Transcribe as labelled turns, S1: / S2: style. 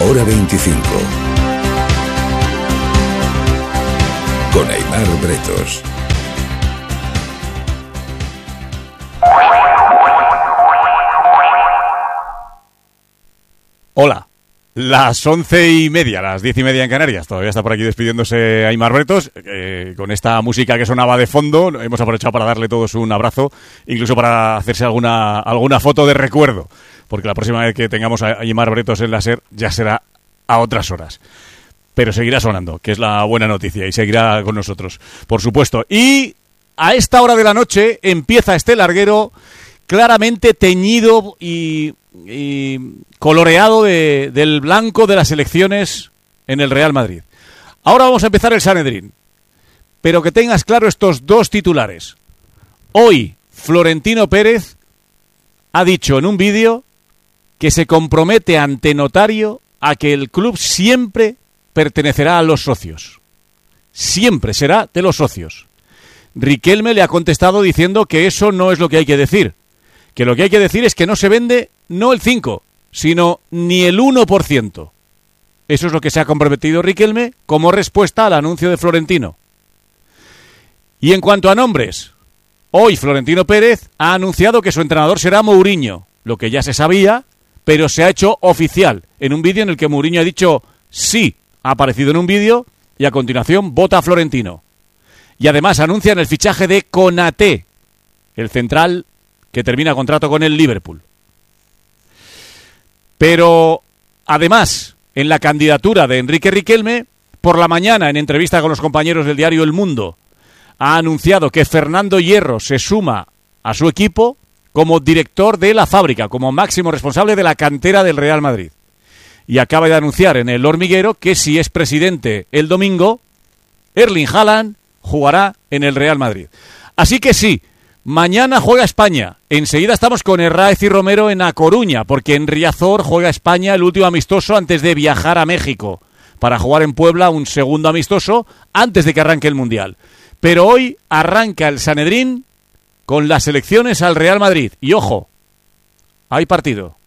S1: Hora 25. Con Aimar Bretos.
S2: Hola, las 11:30, las 10:30 en Canarias. Todavía está por aquí despidiéndose Aimar Bretos. Con esta música que sonaba de fondo, hemos aprovechado para darle todos un abrazo, incluso para hacerse alguna foto de recuerdo, porque la próxima vez que tengamos a Aimar Bretos en la SER ya será a otras horas. Pero seguirá sonando, que es la buena noticia, y seguirá con nosotros, por supuesto. Y a esta hora de la noche empieza este larguero claramente teñido y coloreado del blanco de las elecciones en el Real Madrid. Ahora vamos a empezar el Sanedrín, pero que tengas claro estos dos titulares. Hoy Florentino Pérez ha dicho en un vídeo que se compromete ante notario a que el club siempre pertenecerá a los socios. Siempre será de los socios. Riquelme le ha contestado diciendo que eso no es lo que hay que decir. Que lo que hay que decir es que no se vende no el 5, sino ni el 1%. Eso es lo que se ha comprometido Riquelme como respuesta al anuncio de Florentino. Y en cuanto a nombres, hoy Florentino Pérez ha anunciado que su entrenador será Mourinho, lo que ya se sabía, pero se ha hecho oficial en un vídeo en el que Mourinho ha dicho sí, ha aparecido en un vídeo y a continuación vota a Florentino. Y además anuncian el fichaje de Konaté, el central que termina contrato con el Liverpool. Pero, además, en la candidatura de Enrique Riquelme, por la mañana, en entrevista con los compañeros del diario El Mundo, ha anunciado que Fernando Hierro se suma a su equipo como director de la fábrica, como máximo responsable de la cantera del Real Madrid. Y acaba de anunciar en El Hormiguero que si es presidente el domingo, Erling Haaland jugará en el Real Madrid. Así que sí, mañana juega España. Enseguida estamos con Herráez y Romero en A Coruña, porque en Riazor juega España el último amistoso antes de viajar a México, para jugar en Puebla un segundo amistoso antes de que arranque el Mundial. Pero hoy arranca el Sanedrín con las elecciones al Real Madrid. Y ojo, hay partido.